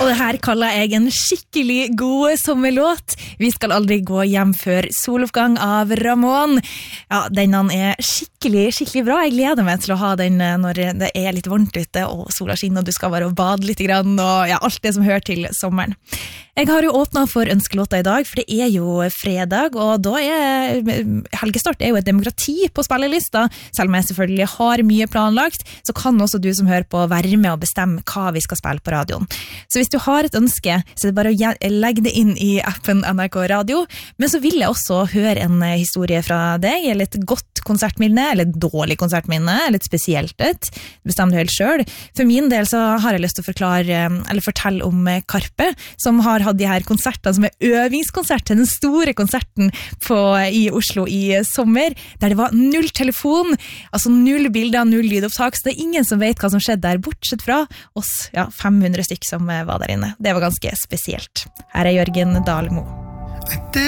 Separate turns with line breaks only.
Og det her kaller jeg en skikkelig god sommerlåt. Vi skal aldri gå hjem før soloppgang av Ramón. Ja, denne er skikkelig bra. Jeg gleder meg til å ha den når det er litt varmt ute, og sola skinner, og du skal bare bade litt grann, og ja, alt det som hører til sommeren. Jeg har jo åpnet for ønskelåta i dag, for det er jo fredag, og da helgestart er jo et demokrati på spillelista. Selv om jeg selvfølgelig har mye planlagt, så kan også du som hører på være med og bestemme hva vi skal spille på radioen. Så hvis du har et ønske, så er det bare å legge det inn i appen NRK Radio. Men så vil jeg også høre en historie fra deg, eller et godt konsertminne, eller et dårlig konsertminne, eller et spesielt et. Bestem du helt selv. For min del så har jeg lyst til å fortelle om Karpe, som har hatt de her konsertene som er øvingskonsert til den store konserten i Oslo i sommer, der det var 0 telefon, altså 0 bilder, 0 lydopptak, så det er ingen som vet hva som skjedde der, bortsett fra oss, 500 stykk som var der inne. Det var ganske spesielt. Her er Jørgen Dahlmo.